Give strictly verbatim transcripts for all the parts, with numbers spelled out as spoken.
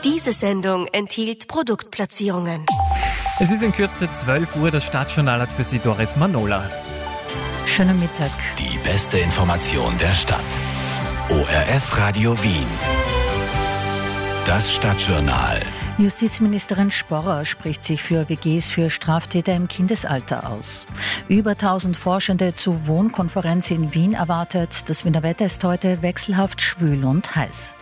Diese Sendung enthielt Produktplatzierungen. Es ist in Kürze zwölf Uhr, das Stadtjournal hat für Sie Doris Manola. Schönen Mittag. Die beste Information der Stadt. O R F Radio Wien. Das Stadtjournal. Justizministerin Sporrer spricht sich für W Gs für Straftäter im Kindesalter aus. Über tausend Forschende zur Wohnkonferenz in Wien erwartet. Das Wiener Wetter ist heute wechselhaft schwül und heiß.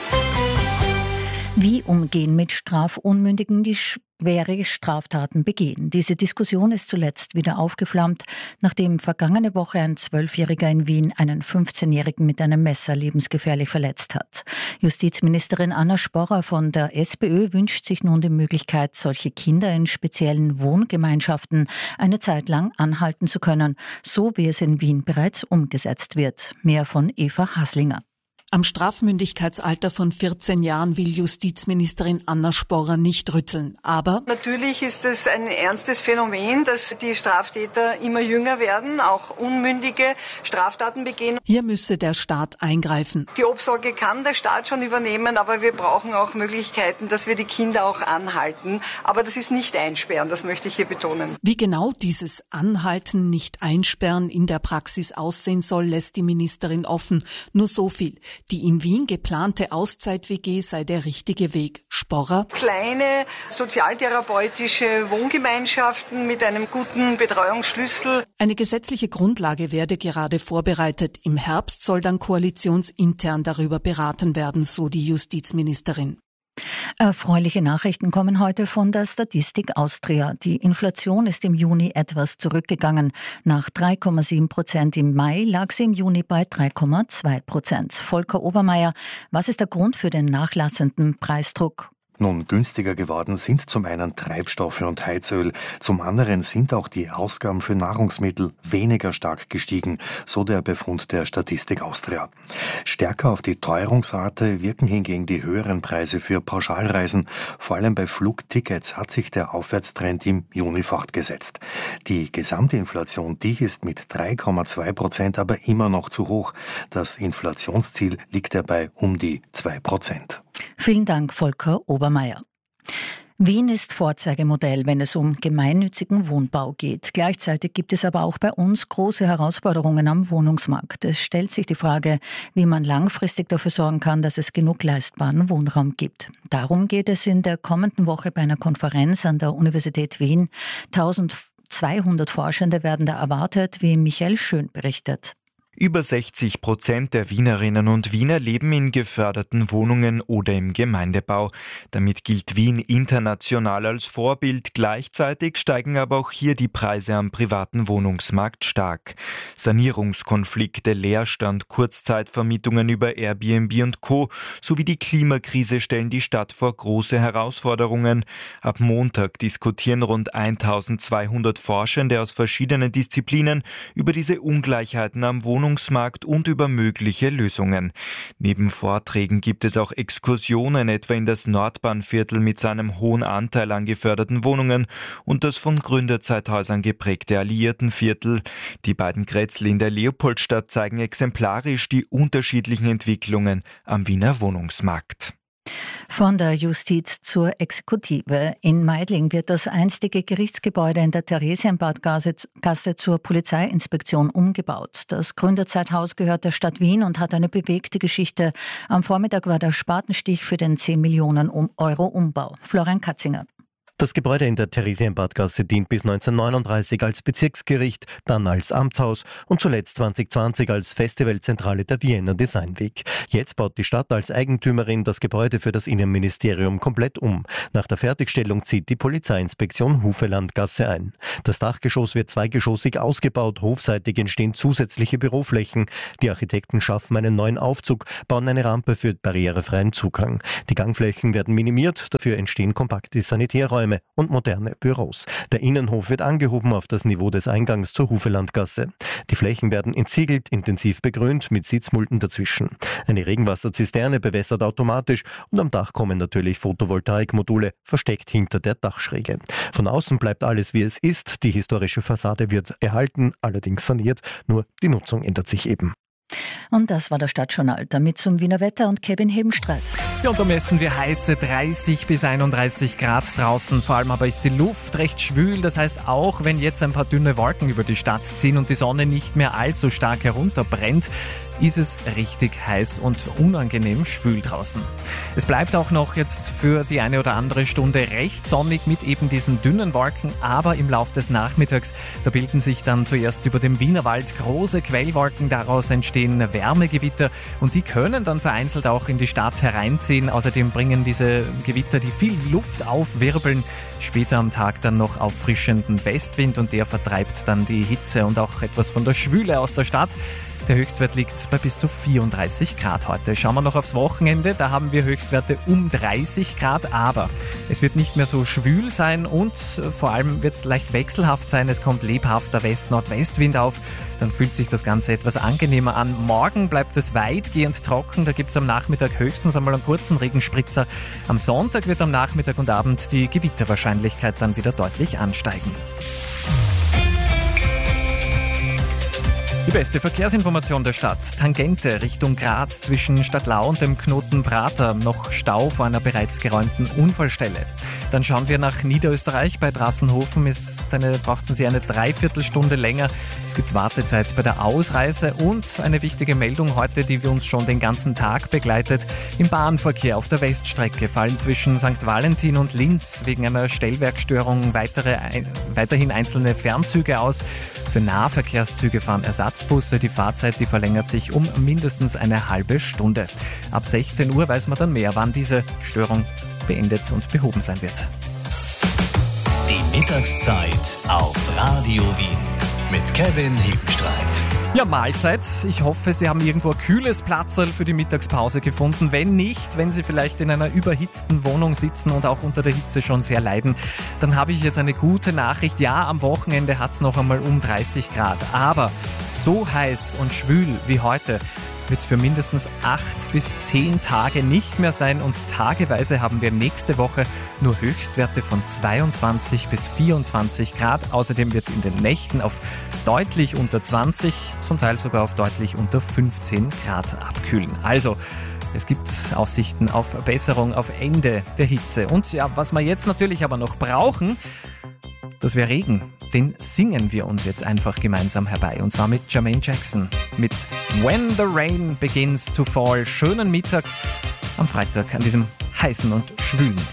Wie umgehen mit Strafunmündigen, die schwere Straftaten begehen? Diese Diskussion ist zuletzt wieder aufgeflammt, nachdem vergangene Woche ein Zwölfjähriger in Wien einen fünfzehnjährigen mit einem Messer lebensgefährlich verletzt hat. Justizministerin Anna Sporrer von der SPÖ wünscht sich nun die Möglichkeit, solche Kinder in speziellen Wohngemeinschaften eine Zeit lang anhalten zu können, so wie es in Wien bereits umgesetzt wird. Mehr von Eva Haslinger. Am Strafmündigkeitsalter von vierzehn Jahren will Justizministerin Anna Sporrer nicht rütteln. Aber natürlich ist es ein ernstes Phänomen, dass die Straftäter immer jünger werden, auch unmündige Straftaten begehen. Hier müsse der Staat eingreifen. Die Obsorge kann der Staat schon übernehmen, aber wir brauchen auch Möglichkeiten, dass wir die Kinder auch anhalten. Aber das ist nicht einsperren, das möchte ich hier betonen. Wie genau dieses Anhalten, nicht einsperren in der Praxis aussehen soll, lässt die Ministerin offen. Nur so viel. Die in Wien geplante Auszeit-W G sei der richtige Weg. Sporrer. Kleine sozialtherapeutische Wohngemeinschaften mit einem guten Betreuungsschlüssel. Eine gesetzliche Grundlage werde gerade vorbereitet. Im Herbst soll dann koalitionsintern darüber beraten werden, so die Justizministerin. Erfreuliche Nachrichten kommen heute von der Statistik Austria. Die Inflation ist im Juni etwas zurückgegangen. Nach drei Komma sieben Prozent im Mai lag sie im Juni bei drei Komma zwei Prozent. Volker Obermeier, was ist der Grund für den nachlassenden Preisdruck? Nun, günstiger geworden sind zum einen Treibstoffe und Heizöl, zum anderen sind auch die Ausgaben für Nahrungsmittel weniger stark gestiegen, so der Befund der Statistik Austria. Stärker auf die Teuerungsrate wirken hingegen die höheren Preise für Pauschalreisen. Vor allem bei Flugtickets hat sich der Aufwärtstrend im Juni fortgesetzt. Die Gesamtinflation, die ist mit drei Komma zwei Prozent aber immer noch zu hoch. Das Inflationsziel liegt dabei um die zwei Prozent. Vielen Dank, Volker Obermeier. Wien ist Vorzeigemodell, wenn es um gemeinnützigen Wohnbau geht. Gleichzeitig gibt es aber auch bei uns große Herausforderungen am Wohnungsmarkt. Es stellt sich die Frage, wie man langfristig dafür sorgen kann, dass es genug leistbaren Wohnraum gibt. Darum geht es in der kommenden Woche bei einer Konferenz an der Universität Wien. eintausendzweihundert Forschende werden da erwartet, wie Michael Schön berichtet. Über sechzig Prozent der Wienerinnen und Wiener leben in geförderten Wohnungen oder im Gemeindebau. Damit gilt Wien international als Vorbild. Gleichzeitig steigen aber auch hier die Preise am privaten Wohnungsmarkt stark. Sanierungskonflikte, Leerstand, Kurzzeitvermietungen über Airbnb und Co. sowie die Klimakrise stellen die Stadt vor große Herausforderungen. Ab Montag diskutieren rund eintausendzweihundert Forschende aus verschiedenen Disziplinen über diese Ungleichheiten am Wohnungsmarkt und über mögliche Lösungen. Neben Vorträgen gibt es auch Exkursionen, etwa in das Nordbahnviertel mit seinem hohen Anteil an geförderten Wohnungen und das von Gründerzeithäusern geprägte Alliiertenviertel. Die beiden Grätzl in der Leopoldstadt zeigen exemplarisch die unterschiedlichen Entwicklungen am Wiener Wohnungsmarkt. Von der Justiz zur Exekutive. In Meidling wird das einstige Gerichtsgebäude in der Theresienbadgasse zur Polizeiinspektion umgebaut. Das Gründerzeithaus gehört der Stadt Wien und hat eine bewegte Geschichte. Am Vormittag war der Spatenstich für den zehn Millionen Euro Umbau. Florian Katzinger. Das Gebäude in der Theresienbadgasse dient bis neunzehnhundertneununddreißig als Bezirksgericht, dann als Amtshaus und zuletzt zwanzig zwanzig als Festivalzentrale der Vienna Design Week. Jetzt baut die Stadt als Eigentümerin das Gebäude für das Innenministerium komplett um. Nach der Fertigstellung zieht die Polizeiinspektion Hufelandgasse ein. Das Dachgeschoss wird zweigeschossig ausgebaut, hofseitig entstehen zusätzliche Büroflächen. Die Architekten schaffen einen neuen Aufzug, bauen eine Rampe für barrierefreien Zugang. Die Gangflächen werden minimiert, dafür entstehen kompakte Sanitärräume und moderne Büros. Der Innenhof wird angehoben auf das Niveau des Eingangs zur Hufelandgasse. Die Flächen werden entsiegelt, intensiv begrünt, mit Sitzmulden dazwischen. Eine Regenwasserzisterne bewässert automatisch und am Dach kommen natürlich Photovoltaikmodule, versteckt hinter der Dachschräge. Von außen bleibt alles wie es ist, die historische Fassade wird erhalten, allerdings saniert, nur die Nutzung ändert sich eben. Und das war das Stadtjournal. Damit zum Wiener Wetter und Kevin Hebenstreit. Ja, und da messen wir heiße dreißig bis einunddreißig Grad draußen. Vor allem aber ist die Luft recht schwül. Das heißt, auch wenn jetzt ein paar dünne Wolken über die Stadt ziehen und die Sonne nicht mehr allzu stark herunterbrennt, ist es richtig heiß und unangenehm schwül draußen. Es bleibt auch noch jetzt für die eine oder andere Stunde recht sonnig mit eben diesen dünnen Wolken, aber im Laufe des Nachmittags, da bilden sich dann zuerst über dem Wienerwald große Quellwolken, daraus entstehen Wärmegewitter und die können dann vereinzelt auch in die Stadt hereinziehen. Außerdem bringen diese Gewitter, die viel Luft aufwirbeln, später am Tag dann noch auffrischenden Westwind und der vertreibt dann die Hitze und auch etwas von der Schwüle aus der Stadt. Der Höchstwert liegt bei bis zu vierunddreißig Grad heute. Schauen wir noch aufs Wochenende, da haben wir Höchstwerte um dreißig Grad, aber es wird nicht mehr so schwül sein und vor allem wird es leicht wechselhaft sein. Es kommt lebhafter West-Nordwestwind auf, dann fühlt sich das Ganze etwas angenehmer an. Morgen bleibt es weitgehend trocken, da gibt es am Nachmittag höchstens einmal einen kurzen Regenspritzer. Am Sonntag wird am Nachmittag und Abend die Gewitterwahrscheinlichkeit dann wieder deutlich ansteigen. Die beste Verkehrsinformation der Stadt. Tangente Richtung Graz zwischen Stadtlau und dem Knoten Prater. Noch Stau vor einer bereits geräumten Unfallstelle. Dann schauen wir nach Niederösterreich. Bei Drassenhofen ist eine, brauchten Sie eine Dreiviertelstunde länger. Es gibt Wartezeit bei der Ausreise und eine wichtige Meldung heute, die wir uns schon den ganzen Tag begleitet. Im Bahnverkehr auf der Weststrecke fallen zwischen Sankt Valentin und Linz wegen einer Stellwerkstörung weitere, ein, weiterhin einzelne Fernzüge aus. Für Nahverkehrszüge fahren Ersatzbusse. Die Fahrzeit, die verlängert sich um mindestens eine halbe Stunde. Ab sechzehn Uhr weiß man dann mehr, wann diese Störung beendet und behoben sein wird. Die Mittagszeit auf Radio Wien mit Kevin Hebenstreit. Ja, Mahlzeit. Ich hoffe, Sie haben irgendwo ein kühles Platzerl für die Mittagspause gefunden. Wenn nicht, wenn Sie vielleicht in einer überhitzten Wohnung sitzen und auch unter der Hitze schon sehr leiden, dann habe ich jetzt eine gute Nachricht. Ja, am Wochenende hat es noch einmal um dreißig Grad. Aber so heiß und schwül wie heute wird es für mindestens acht bis zehn Tage nicht mehr sein und tageweise haben wir nächste Woche nur Höchstwerte von zweiundzwanzig bis vierundzwanzig Grad. Außerdem wird es in den Nächten auf deutlich unter zwanzig, zum Teil sogar auf deutlich unter fünfzehn Grad abkühlen. Also, es gibt Aussichten auf Besserung, auf Ende der Hitze. Und ja, was wir jetzt natürlich aber noch brauchen, das wäre Regen. Den singen wir uns jetzt einfach gemeinsam herbei. Und zwar mit Jermaine Jackson. Mit When the Rain Begins to Fall. Schönen Mittag am Freitag an diesem heißen und schwülen